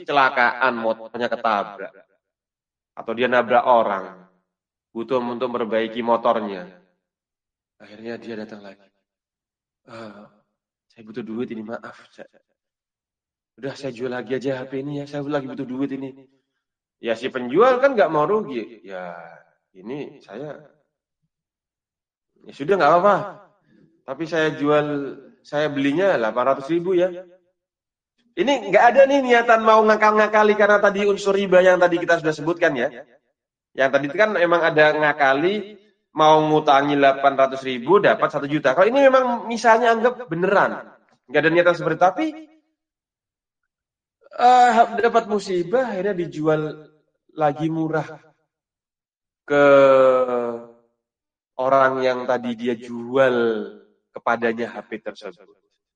kecelakaan, motornya ketabrak. Atau dia nabrak orang, butuh untuk memperbaiki motornya. Akhirnya dia datang lagi. Saya butuh duit ini, maaf. Udah saya jual lagi aja HP ini ya, saya lagi butuh duit ini. Ya si penjual kan nggak mau rugi. Ya ini ya sudah nggak apa-apa. Tapi saya belinya 800.000 ya. Ini nggak ada nih niatan mau ngakali karena tadi unsur riba yang tadi kita sudah sebutkan ya. Yang tadi kan emang ada ngakali mau ngutangi 800.000 dapat 1 juta. Kalau ini memang misalnya anggap beneran, nggak ada niatan seperti itu, tapi dapat musibah akhirnya dijual lagi murah ke orang yang tadi dia jual kepadanya HP tersebut.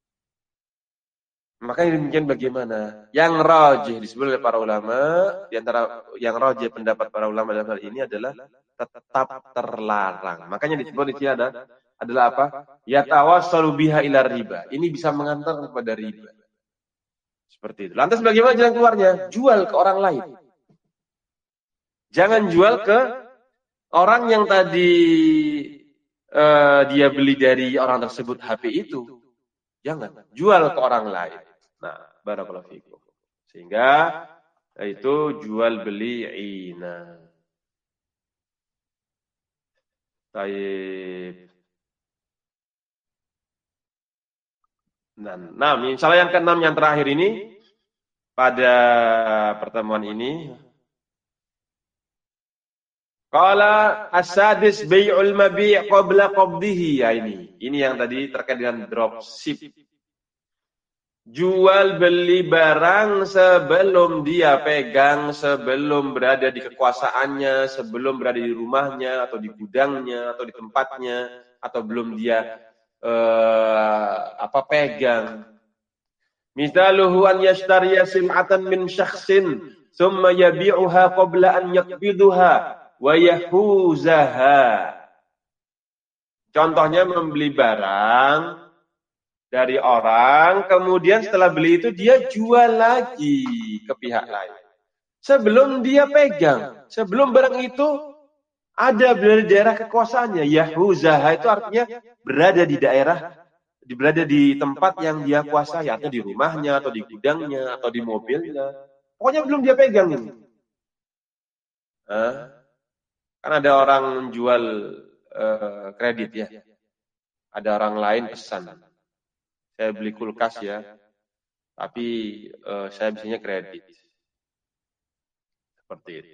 Makanya demikian bagaimana? Yang rajih disebut oleh para ulama, di antara yang rajih pendapat para ulama dalam hal ini adalah tetap terlarang. Makanya disebut di sini adalah apa? Yatawassalu biha ila riba. Ini bisa mengantar kepada riba. Seperti itu. Lantas bagaimana jalan keluarnya? Jual ke orang lain. Jangan jual ke orang yang tadi dia beli dari orang tersebut HP itu. Jangan. Jual ke orang lain. Nah, barakallahu fikum. Sehingga itu jual beli ina. Baik. Nah, misalnya yang ke-6 yang terakhir ini pada pertemuan ini. Qala as-sadis bai'ul mabi' qabla qabdihi. Ya ini yang tadi terkait dengan dropship. Jual beli barang sebelum dia pegang, sebelum berada di kekuasaannya, sebelum berada di rumahnya atau di gudangnya atau di tempatnya, atau belum dia pegang. Misaluhu an yashtariya sim'atan min syakhsin thumma yabi'uha qabla an yaqbiduha wa yahuzaha. Contohnya membeli barang dari orang, kemudian setelah beli itu dia jual lagi ke pihak lain. Sebelum dia pegang, sebelum barang itu ada di daerah kekuasaannya. Yahuzaha itu artinya berada di tempat yang dia kuasai, atau di rumahnya, atau di gudangnya, atau di mobilnya. Pokoknya belum dia pegang ini. Kan ada orang jual kredit ya. Ada orang lain pesan. Saya beli kulkas ya, tapi saya bisanya kredit. Seperti itu.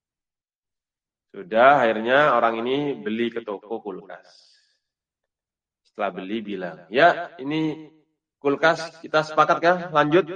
Sudah, akhirnya orang ini beli ke toko kulkas. Setelah beli bilang, ya ini kulkas kita sepakat kan? Lanjut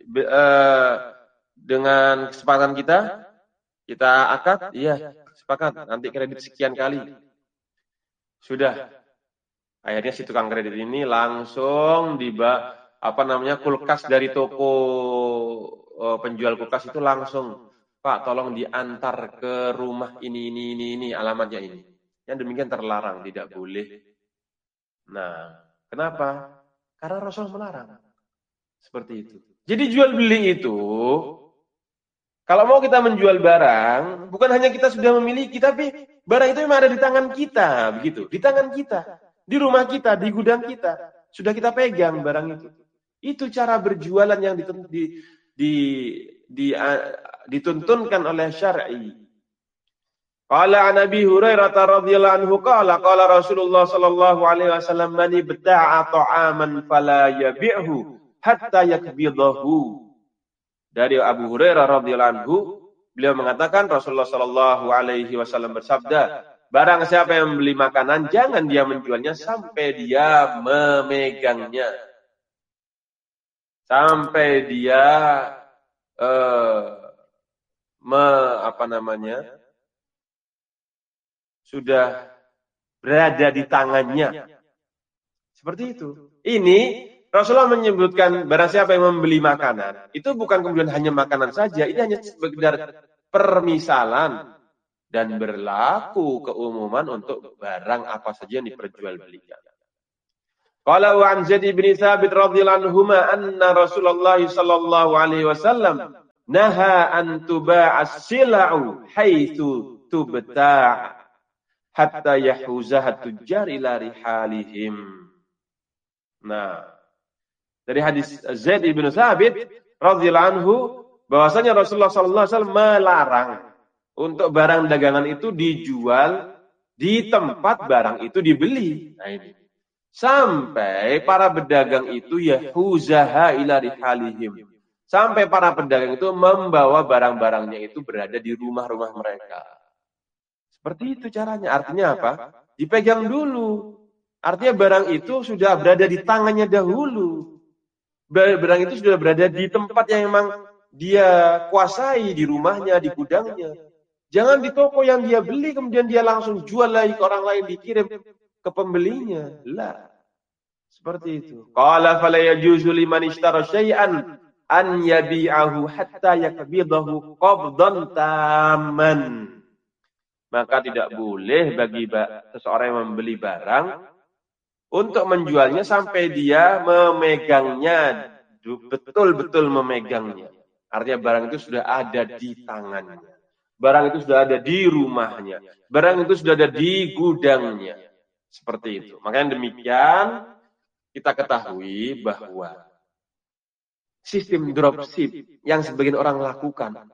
dengan kesepakatan kita akad? Iya, sepakat. Nanti kredit sekian kali. Sudah. Akhirnya si tukang kredit ini langsung kulkas dari toko penjual kulkas itu langsung, Pak, tolong diantar ke rumah ini alamatnya ini. Yang demikian terlarang, tidak boleh. Nah, kenapa? Karena Rasul melarang. Seperti itu. Jadi jual beli itu, kalau mau kita menjual barang, bukan hanya kita sudah memiliki, tapi barang itu memang ada di tangan kita, begitu, di tangan kita. Di rumah kita, di gudang kita, sudah kita pegang barang itu. Itu cara berjualan yang dituntunkan oleh syar'i. Qala an Abi Hurairah radhiyallahu anhu qala Rasulullah sallallahu alaihi wasallam man ibta'a ta'aman fala yabi'hu hatta yakbidahu. Dari Abu Hurairah radhiyallahu anhu, beliau mengatakan Rasulullah sallallahu alaihi wasallam bersabda, barang siapa yang membeli makanan, jangan dia menjualnya sampai dia memegangnya. Sampai dia sudah berada di tangannya. Seperti itu. Ini Rasulullah menyebutkan barang siapa yang membeli makanan, itu bukan kemudian hanya makanan saja, ini hanya sekedar permisalan. Dan berlaku keumuman untuk barang apa saja yang diperjualbelikan. Qala wa an Zaid bin Tsabit radhiyallahu anhu anna Rasulullah sallallahu alaihi wasallam naha an tuba'as sila'u haitsu tubta' hatta yahuzaha tujjar ila rihalihim. Nah, dari hadis Zaid ibn Thabit radhiyallahu anhu bahwasanya Rasulullah sallallahu alaihi wasallam melarang untuk barang dagangan itu dijual di tempat barang itu dibeli. Nah, ini. Sampai para pedagang itu yahuzaha ila rihalihim. Sampai para pedagang itu membawa barang-barangnya itu berada di rumah-rumah mereka. Seperti itu caranya. Artinya apa? Dipegang dulu. Artinya barang itu sudah berada di tangannya dahulu. Barang itu sudah berada di tempat yang memang dia kuasai, di rumahnya, di gudangnya. Jangan di toko yang dia beli, kemudian dia langsung jual lagi ke orang lain, dikirim ke pembelinya. Lah. Seperti itu. Qala fala yajuzu liman ishtara syai'an an yabi'ahu hatta yakbidahu qabdan tamman. Maka tidak boleh bagi seseorang yang membeli barang untuk menjualnya sampai dia memegangnya, betul-betul memegangnya. Artinya barang itu sudah ada di tangannya. Barang itu sudah ada di rumahnya. Barang itu sudah ada di gudangnya. Seperti itu. Makanya demikian kita ketahui bahwa sistem dropship yang sebagian orang lakukan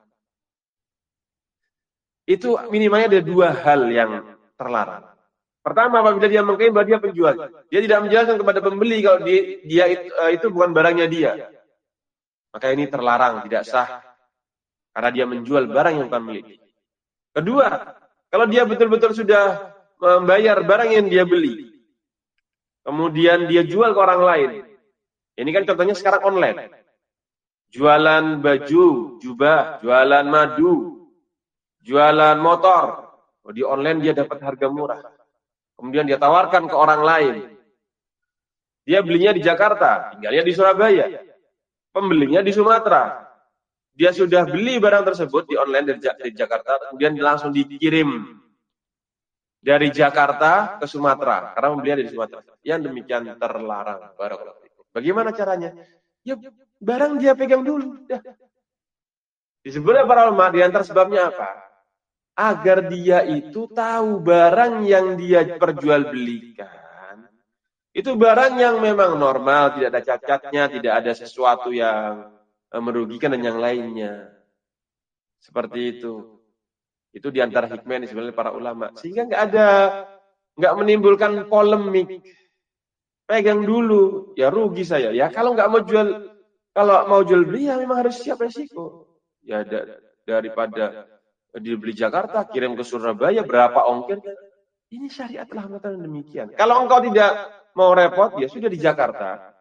itu minimalnya ada dua hal yang terlarang. Pertama, apabila dia mengklaim bahwa dia penjual, dia tidak menjelaskan kepada pembeli kalau dia itu bukan barangnya dia. Maka ini terlarang, tidak sah. Karena dia menjual barang yang bukan milik. Kedua, kalau dia betul-betul sudah membayar barang yang dia beli, kemudian dia jual ke orang lain. Ini kan contohnya sekarang online. Jualan baju, jubah, jualan madu, jualan motor. Di online dia dapat harga murah. Kemudian dia tawarkan ke orang lain. Dia belinya di Jakarta, tinggalnya di Surabaya. Pembelinya di Sumatera. Dia sudah beli barang tersebut di online dari Jakarta, kemudian langsung dikirim dari Jakarta ke Sumatera, karena pembelian dari Sumatera. Yang demikian terlarang. Bagaimana caranya? Ya, barang dia pegang dulu. Disebutnya para ulama, di antara sebabnya apa? Agar dia itu tahu barang yang dia perjualbelikan itu barang yang memang normal, tidak ada cacatnya, tidak ada sesuatu yang merugikan dan yang lainnya. Seperti itu. Itu di antara hikmah yang disebutkan oleh para ulama. Sehingga nggak menimbulkan polemik. Pegang dulu, ya rugi saya. Ya kalau mau jual beli ya memang harus siap resiko. Ya daripada dibeli Jakarta, kirim ke Surabaya, berapa ongkir? Ini syariat telah mengatakan demikian. Kalau engkau tidak mau repot, ya sudah di Jakarta.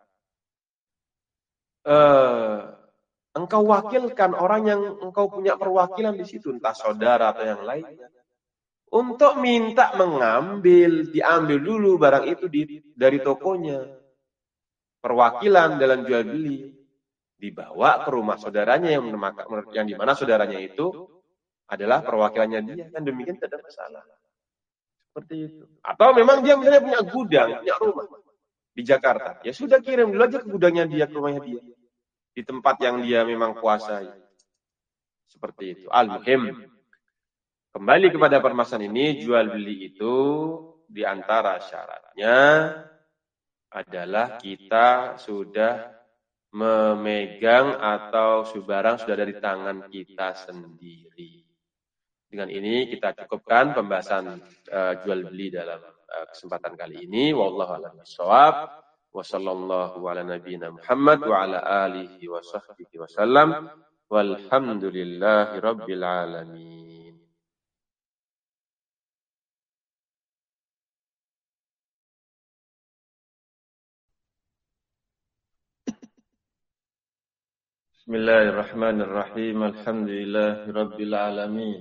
Engkau wakilkan orang yang engkau punya perwakilan di situ, entah saudara atau yang lainnya, untuk minta diambil dulu barang itu dari tokonya. Perwakilan dalam jual beli dibawa ke rumah saudaranya yang di mana saudaranya itu adalah perwakilannya dia, kan demikian tidak ada masalah. Seperti itu. Atau memang dia misalnya punya gudang, punya rumah di Jakarta, ya sudah kirim dulu aja ke gudangnya dia, ke rumahnya dia, di tempat yang dia memang kuasai. Seperti itu. Al-muhim, kembali kepada permasalahan ini, jual beli itu di antara syaratnya adalah kita sudah memegang atau barang sudah dari tangan kita sendiri. Dengan ini kita cukupkan pembahasan jual beli dalam kesempatan kali ini. Wallahu a'lam bishawab. Wa sallallahu ala nabiyyina Muhammad wa ala alihi wa sahbihi wasallam. Walhamdulillahi rabbil alamin. Bismillahirrahmanirrahim. Alhamdulillahi rabbil alamin.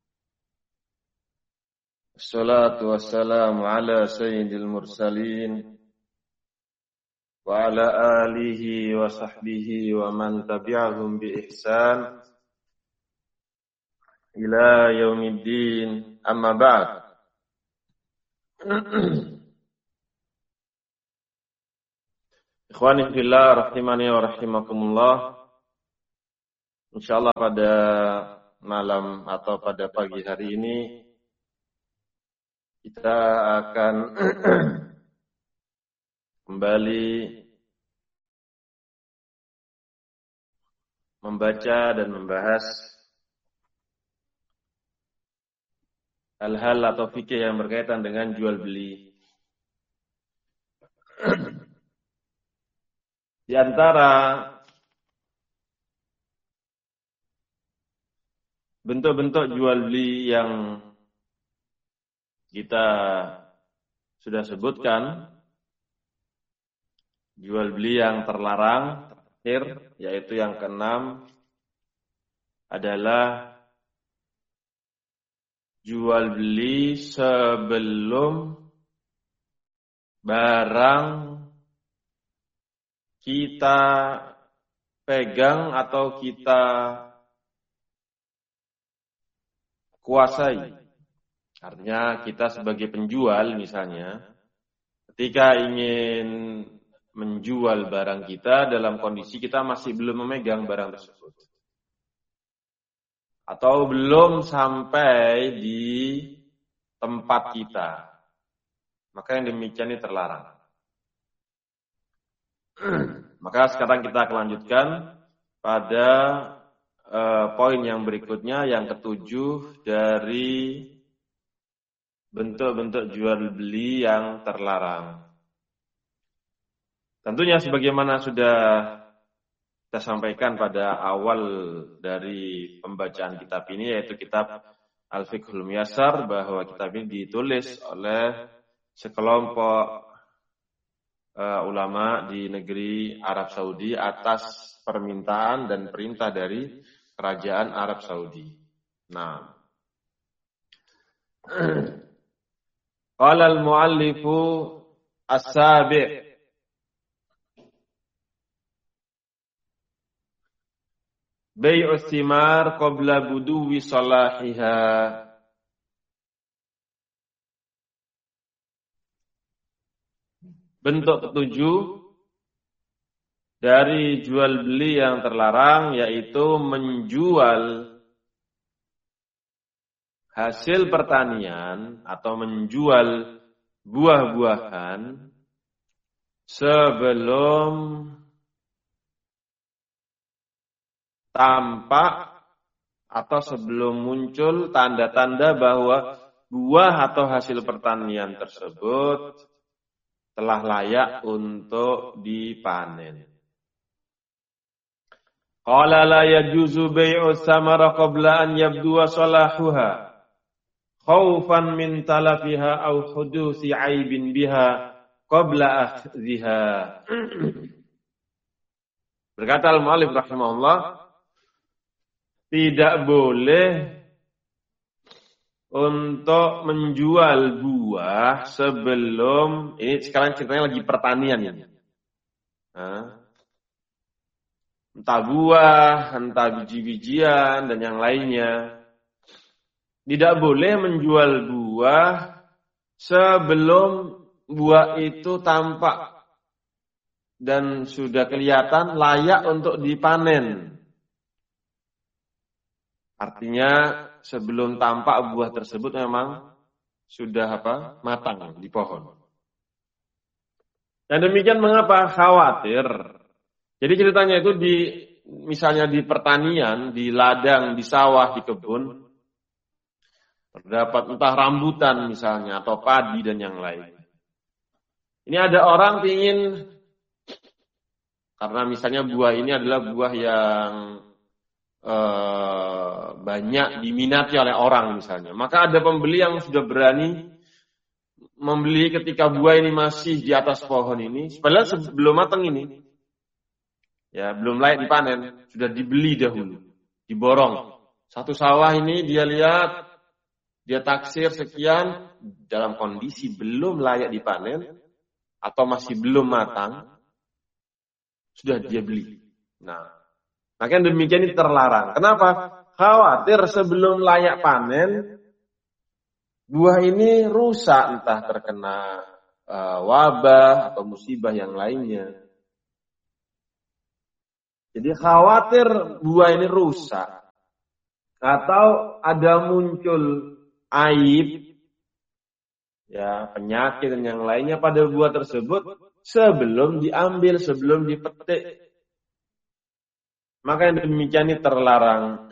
Assalatu wassalamu ala sayyidil mursalin wa ala alihi wa sahbihi wa man tabi'ahum bi ihsan ila yaumiddin, amma ba'd. Ikhwani fillah rahimani wa rahimakumullah. Insyaallah pada malam atau pada pagi hari ini kita akan kembali membaca dan membahas hal-hal atau fikih yang berkaitan dengan jual beli. Di antara bentuk-bentuk jual beli yang kita sudah sebutkan, jual beli yang terlarang terakhir, yaitu yang keenam adalah jual beli sebelum barang kita pegang atau kita kuasai. Artinya kita sebagai penjual misalnya, ketika ingin menjual barang kita dalam kondisi kita masih belum memegang barang tersebut. Atau belum sampai di tempat kita. Maka yang demikian ini terlarang. Maka sekarang kita akan lanjutkan pada poin yang berikutnya, yang ketujuh dari bentuk-bentuk jual beli yang terlarang. Tentunya sebagaimana sudah kita sampaikan pada awal dari pembacaan kitab ini, yaitu kitab Al-Fiqhul Muyassar, bahwa kitab ini ditulis oleh sekelompok ulama di negeri Arab Saudi atas permintaan dan perintah dari kerajaan Arab Saudi. Nah, qala al-muallifu as-sabi' bai'u thimar qabla buduwi salahiha. Bentuk ketujuh dari jual beli yang terlarang, yaitu menjual hasil pertanian atau menjual buah-buahan sebelum tampak atau sebelum muncul tanda-tanda bahwa buah atau hasil pertanian tersebut telah layak untuk dipanen. Qala la yajuzu bai'u thamara qabla an yabduwa salahuha khaufan min talafiha aw hudusi aibin biha qabla akhdhiha. Berkata al-mu'allif rahimahullah, tidak boleh untuk menjual buah sebelum, ini sekarang ceritanya lagi pertanian ya. Entah buah, entah biji-bijian dan yang lainnya. Tidak boleh menjual buah sebelum buah itu tampak dan sudah kelihatan layak untuk dipanen. Artinya sebelum tampak buah tersebut memang sudah matang di pohon. Dan demikian mengapa? Khawatir. Jadi ceritanya itu misalnya di pertanian, di ladang, di sawah, di kebun, terdapat entah rambutan misalnya atau padi dan yang lain. Ini ada orang ingin, karena misalnya buah ini adalah buah yang banyak diminati oleh orang misalnya. Maka ada pembeli yang sudah berani membeli ketika buah ini masih di atas pohon ini, padahal sebelum matang ini, ya belum layak dipanen, sudah dibeli dahulu, diborong. Satu sawah ini dia lihat, dia taksir sekian, dalam kondisi belum layak dipanen atau masih belum matang, sudah dia beli. Nah, makanya demikian ini terlarang. Kenapa? Khawatir sebelum layak panen, buah ini rusak, entah terkena wabah atau musibah yang lainnya. Jadi khawatir buah ini rusak atau ada muncul aib, ya penyakit dan yang lainnya pada buah tersebut sebelum diambil, sebelum dipetik. Maka yang demikian ini terlarang.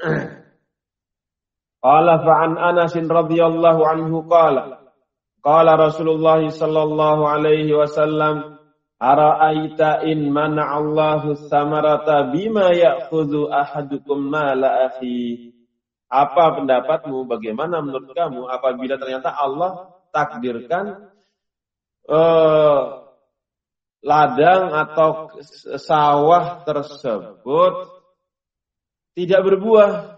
Qala fa'an Anas radhiyallahu anhu qala Rasulullah sallallahu alaihi wasallam ara'aita in mana'allahu tsamarata bima ya'khudhu ahadukum mala akhi. Apa pendapatmu, bagaimana menurut kamu apabila ternyata Allah takdirkan ladang atau sawah tersebut tidak berbuah.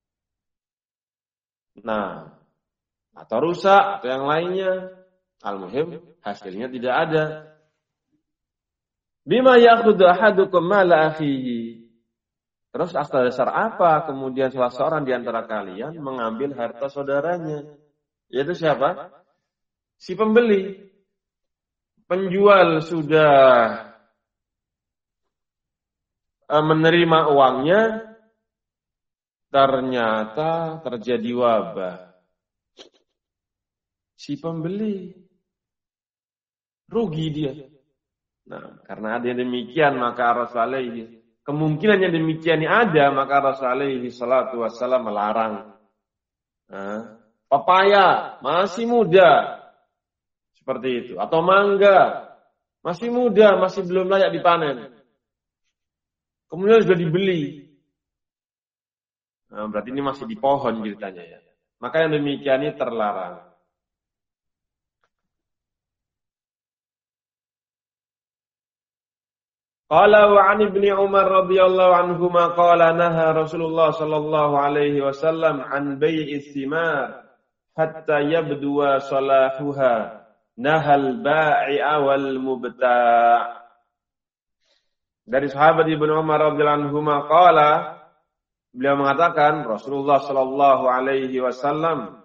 Nah, atau rusak atau yang lainnya. Al-muhim hasilnya tidak ada. Bima ya'khudhu ahadukum mala akhihi. Terus asal dasar apa kemudian salah seorang di antara kalian mengambil harta saudaranya? Yaitu siapa? Si pembeli. Penjual sudah menerima uangnya, ternyata terjadi wabah. Si pembeli rugi dia. Nah, karena ada yang demikian maka Rasulullah kemungkinan yang demikian ini ada, maka Rasulullah sallallahu alaihi wasallam melarang. Pepaya masih muda seperti itu, atau mangga masih muda, masih belum layak dipanen. Kemudian sudah dibeli. Nah, berarti ini masih di pohon ceritanya ya. Maka yang demikian ini terlarang. Qala wa 'an Ibnu Umar radhiyallahu anhuma qala naha Rasulullah sallallahu alaihi wasallam an bai'is thimar hatta yabduwa salahuha nahal ba'i'a wal mubta'. Dari sahabat Ibnu Umar radhiyallahu anhuma qala, beliau mengatakan Rasulullah sallallahu alaihi wasallam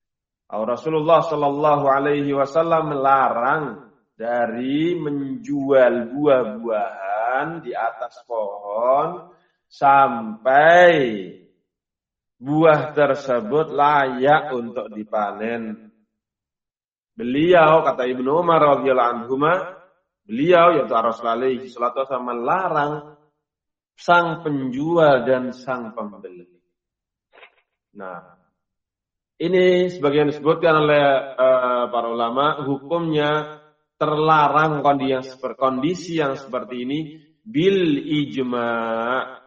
melarang dari menjual buah-buahan di atas pohon sampai buah tersebut layak untuk dipanen. Beliau, kata Ibnu Umar radhiyallahu anhuma, beliau yaitu Rasulullah sallallahu alaihi wasallam melarang sang penjual dan sang pembeli. Nah, ini sebagian disebutkan oleh para ulama, hukumnya terlarang kondisi yang seperti ini bil ijma'.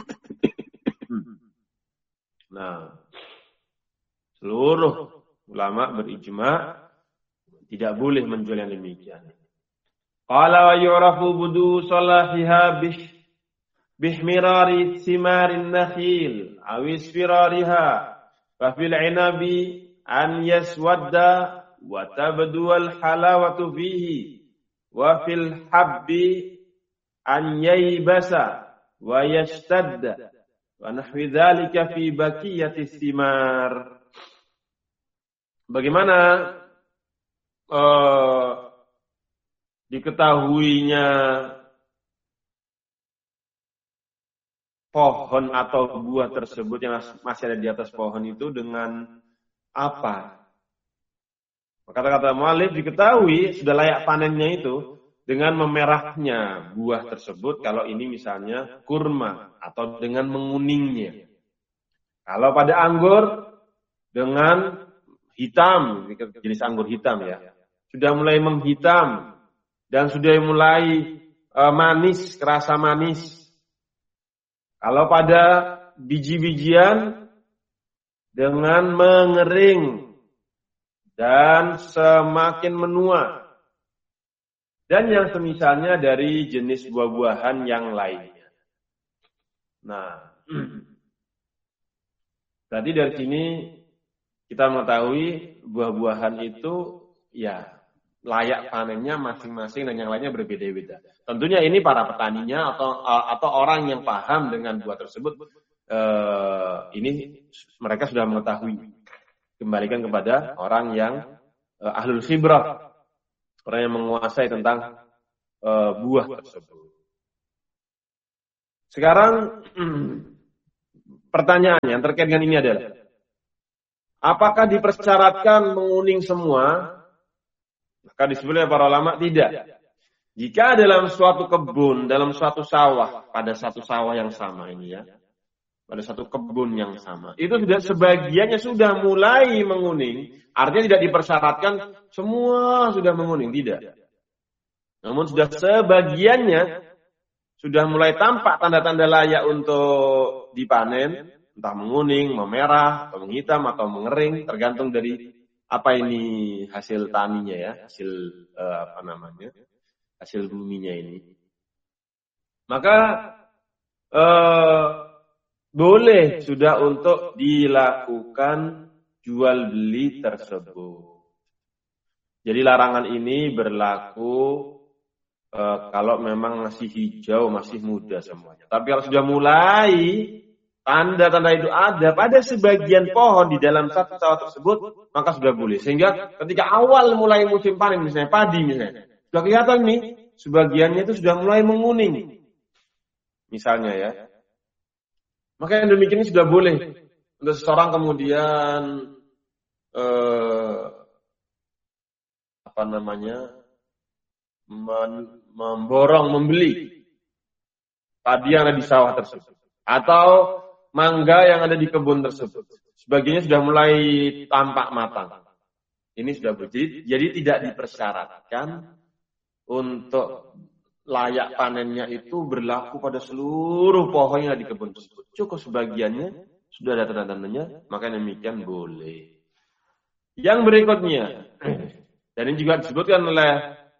Nah, seluruh ulama berijma' tidak boleh menjual yang demikian. Qala wa yu'rafu budu salahiha bihmirari simarin nakhil awis firariha wa fil inabi an yaswadda wa tabdu al halawatu fihi wa fil habbi an yaybasa wa yashtadda wa nahwi dzalika fi baqiyati thimar. Bagaimana diketahuinya pohon atau buah tersebut yang masih ada di atas pohon itu dengan apa? Kata-kata mu'allif, diketahui sudah layak panennya itu dengan memerahnya buah tersebut kalau ini misalnya kurma atau dengan menguningnya. Kalau pada anggur dengan hitam, jenis anggur hitam ya, sudah mulai menghitam dan sudah mulai manis, kerasa manis. Kalau pada biji-bijian dengan mengering dan semakin menua. Dan yang semisalnya dari jenis buah-buahan yang lainnya. Nah, berarti dari sini kita mengetahui buah-buahan itu ya layak panennya masing-masing dan yang lainnya berbeda-beda. Tentunya ini para petaninya atau orang yang paham dengan buah tersebut, ini mereka sudah mengetahui. Kembalikan kepada orang yang ahlul khibrah, orang yang menguasai tentang buah tersebut. Sekarang pertanyaannya yang terkait dengan ini adalah, apakah dipersyaratkan menguning semua? Maka disebut oleh para ulama tidak. Jika dalam suatu kebun, dalam suatu sawah, pada satu sawah yang sama ini ya, pada satu kebun yang sama, itu sudah sebagiannya sudah mulai menguning, artinya tidak dipersyaratkan semua sudah menguning, tidak. Namun sudah sebagiannya sudah mulai tampak tanda-tanda layak untuk dipanen, entah menguning, memerah, atau menghitam, atau mengering, tergantung dari apa ini hasil taninya ya, hasil hasil buminya ini. Maka boleh sudah untuk dilakukan jual beli tersebut. Jadi larangan ini berlaku kalau memang masih hijau, masih muda semuanya. Tapi kalau sudah mulai tanda-tanda itu ada pada sebagian pohon di dalam satu sawah tersebut, maka sudah boleh. Sehingga ketika awal mulai musim panen, misalnya padi misalnya, sudah kelihatan nih, sebagiannya itu sudah mulai menguning. Misalnya ya. Maka yang demikian ini sudah boleh. Untuk seseorang kemudian membeli padi yang ada di sawah tersebut atau mangga yang ada di kebun tersebut. Sebagiannya sudah mulai tampak matang. Ini sudah boleh. Jadi tidak dipersyaratkan untuk layak panennya itu berlaku pada seluruh pohon yang ada di kebun tersebut. Cukup sebagiannya sudah ada tanda-tandanya, maka demikian boleh. Yang berikutnya, dan ini juga disebutkan oleh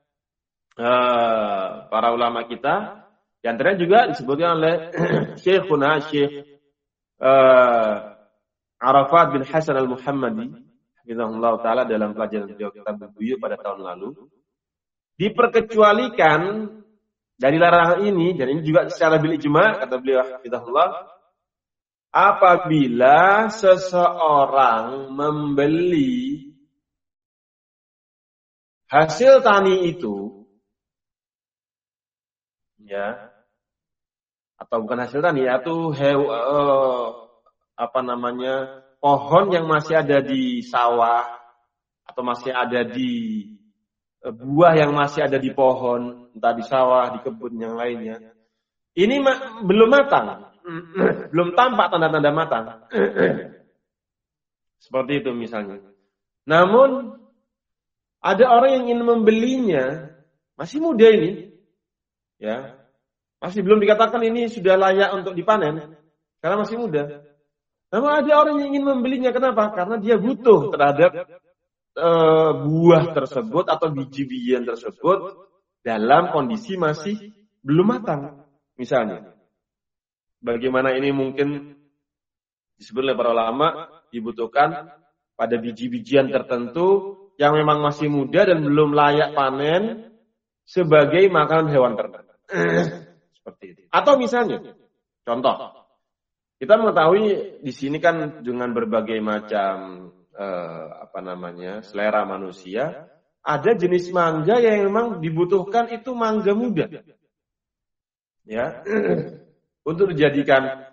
para ulama kita, yang terakhir juga disebutkan oleh Syekhuna Syekh Arafat bin Hasan al-Muhammadi hafizahullah ta'ala dalam pelajaran beliau kitab Buyuk pada tahun lalu, diperkecualikan dari larangan ini, dan ini juga secara bil ijma kata beliau hafizahullah, apabila seseorang membeli hasil tani itu, ya, atau bukan hasil tani, yaitu pohon yang masih ada di sawah atau masih ada di buah yang masih ada di pohon, entah di sawah, di kebun yang lainnya. Ini belum matang, belum tampak tanda-tanda matang. Seperti itu misalnya. Namun ada orang yang ingin membelinya, masih muda ini, ya, masih belum dikatakan ini sudah layak untuk dipanen, karena masih muda. Namun ada orang yang ingin membelinya, kenapa? Karena dia butuh terhadap buah tersebut atau biji-bijian tersebut dalam kondisi masih belum matang. Misalnya, bagaimana ini mungkin disebut oleh para ulama dibutuhkan pada biji-bijian tertentu yang memang masih muda dan belum layak panen sebagai makanan hewan ternak. Seperti itu. Atau misalnya, contoh, kita mengetahui di sini kan dengan berbagai macam selera manusia, ada jenis mangga yang memang dibutuhkan itu mangga muda, ya, untuk dijadikan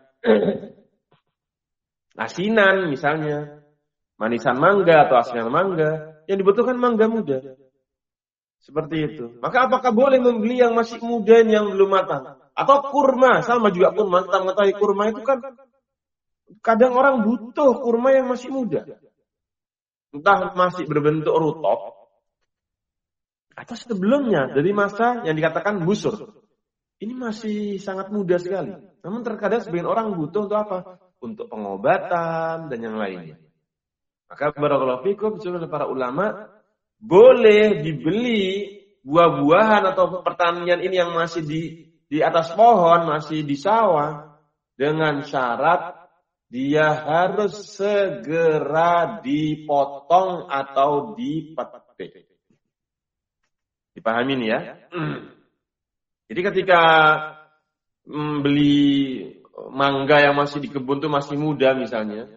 asinan misalnya, manisan mangga atau asinan mangga, yang dibutuhkan mangga muda, seperti itu. Maka apakah boleh membeli yang masih muda yang belum matang? Atau kurma, sama juga kurma, kita mengetahui kurma itu kan kadang orang butuh kurma yang masih muda. Entah masih berbentuk rutop atau sebelumnya dari masa yang dikatakan busur. Ini masih sangat muda sekali. Namun terkadang sebagian orang butuh untuk apa? Untuk pengobatan dan yang lainnya. Maka barakallahu fikum, oleh para ulama, boleh dibeli buah-buahan atau pertanian ini yang masih di atas pohon, masih di sawah, dengan syarat dia harus segera dipotong atau dipetik. Dipahamin ya? Jadi ketika beli mangga yang masih di kebun itu masih muda misalnya,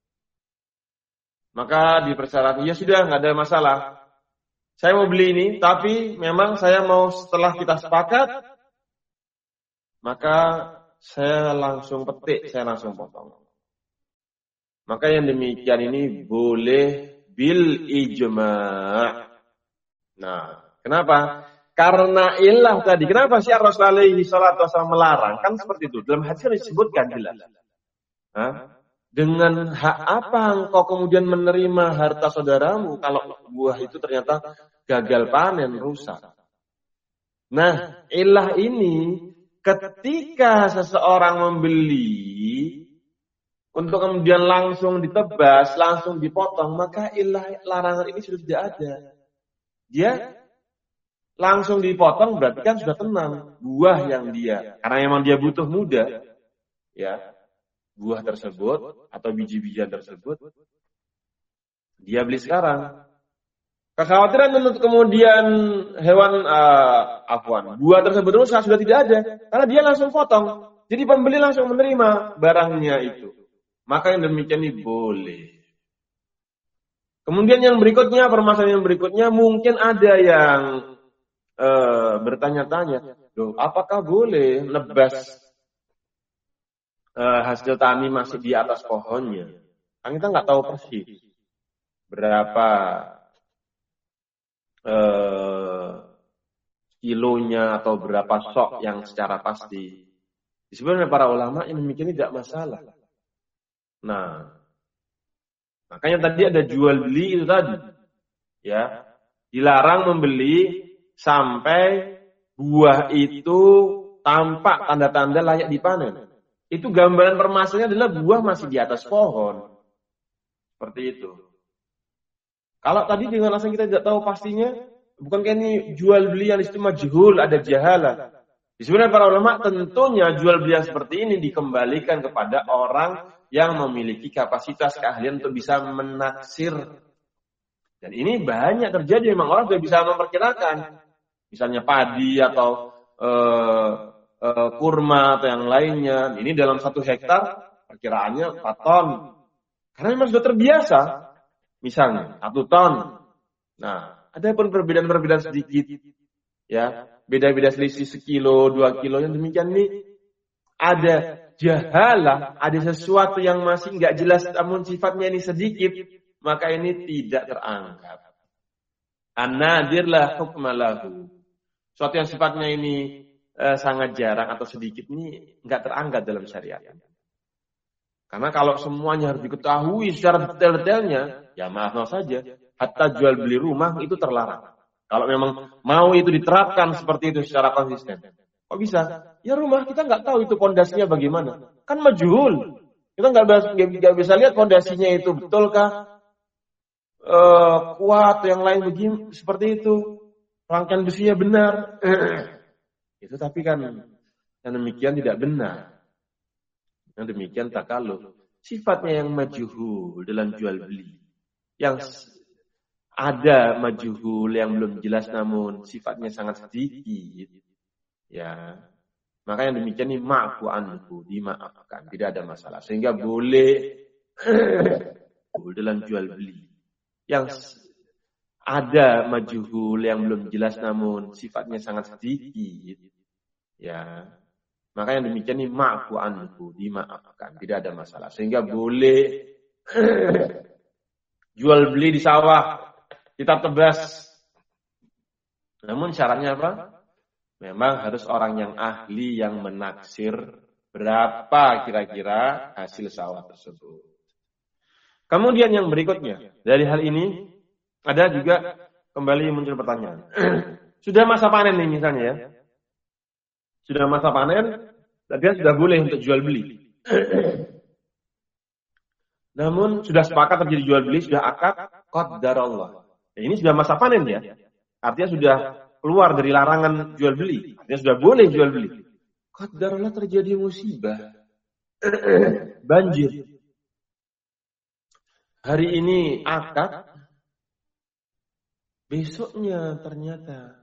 maka dipersyaratkan, ya sudah nggak ada masalah. Saya mau beli ini, tapi memang saya mau setelah kita sepakat, maka saya langsung petik, saya langsung potong. Maka yang demikian ini boleh bil ijma'. Nah, kenapa? Karena ilah tadi. Kenapa sih Rasulullah alaihi salatu wasallam melarang? Kan seperti itu. Dalam hadis disebutkan jelas. Dengan hak apa engkau kemudian menerima harta saudaramu kalau buah itu ternyata gagal panen, rusak? Nah, ilah ini ketika seseorang membeli untuk kemudian langsung ditebas, langsung dipotong, maka ilah larangan ini sudah tidak ada. Dia langsung dipotong berarti kan sudah tenang buah yang dia, karena memang dia butuh muda, ya. Buah tersebut atau biji-bijian tersebut dia beli sekarang. Kekhawatiran untuk kemudian buah tersebut rusak sudah tidak ada karena dia langsung potong. Jadi pembeli langsung menerima barangnya itu. Maka yang demikian ini boleh. Kemudian yang berikutnya, permasalahan yang berikutnya mungkin ada yang bertanya-tanya, loh, apakah boleh nebas hasil tani masih di atas pohonnya? Kan kita nggak tahu persis berapa kilonya atau berapa sok yang secara pasti. Sebenarnya para ulama yang demikian tidak masalah. Nah, makanya tadi ada jual beli itu tadi, ya, dilarang membeli sampai buah itu tampak tanda-tanda layak dipanen. Itu gambaran permasalahannya adalah buah masih di atas pohon. Seperti itu. Kalau tadi dengan alasan kita tidak tahu pastinya, bukankah ini jual beli yang disitu majhul, ada jahalah. Sebenarnya para ulama tentunya jual beli yang seperti ini dikembalikan kepada orang yang memiliki kapasitas keahlian untuk bisa menaksir. Dan ini banyak terjadi, memang orang sudah bisa memperkirakan. Misalnya padi atau kurma atau yang lainnya. Ini dalam 1 hektar perkiraannya 4 ton. Karena memang sudah terbiasa. Misalnya 1 ton. Nah, ada pun perbedaan-perbedaan sedikit. Ya, beda-beda selisih sekilo, 2 kilo. Yang demikian ini ada jahalah, ada sesuatu yang masih nggak jelas namun sifatnya ini sedikit, maka ini tidak teranggap. An-nadir la hukma lahu. Suatu yang sifatnya ini sangat jarang atau sedikit ini nggak teranggap dalam syariat. Karena kalau semuanya harus diketahui secara detail-detailnya, ya maaf saja, hatta jual beli rumah itu terlarang. Kalau memang mau itu diterapkan seperti itu secara konsisten. Kok bisa? Ya rumah kita nggak tahu itu pondasinya bagaimana. Kan majhul. Kita nggak bisa lihat pondasinya itu betulkah kuat atau yang lain begini seperti itu. Rangkaian besinya benar. Itu tapi kan yang demikian tidak benar. Yang demikian takaluf. Sifatnya yang majhul dalam jual beli. Yang ada majhul yang belum jelas namun sifatnya sangat sedikit. Ya. Maka yang demikian ini ma'fu anhu, dimaafkan, tidak ada masalah. Sehingga boleh dalam jual beli. Yang ada majhul yang belum jelas namun sifatnya sangat sedikit. Ya. Maka yang demikian ini ma'fu anhu, dimaafkan, tidak ada masalah. Sehingga boleh jual beli di sawah, kita tebas. Namun syaratnya apa? Memang harus orang yang ahli yang menaksir berapa kira-kira hasil sawah tersebut. Kemudian yang berikutnya, dari hal ini ada juga kembali muncul pertanyaan. Sudah masa panen nih misalnya ya. Sudah masa panen, dia sudah boleh untuk jual beli. Namun sudah sepakat terjadi jual beli, sudah akad qadarullah. Ini sudah masa panen ya. Artinya sudah keluar dari larangan jual beli. Artinya sudah boleh jual beli. Qadarullah terjadi musibah. Banjir. Hari ini akad, besoknya ternyata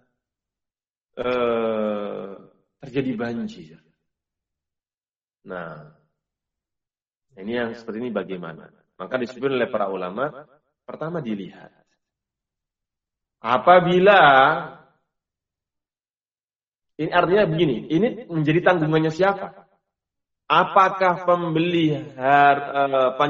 terjadi banjir. Nah, ini yang seperti ini bagaimana? Maka disebut oleh para ulama, pertama dilihat. Apabila, ini artinya begini, ini menjadi tanggungannya siapa? Apakah pembeli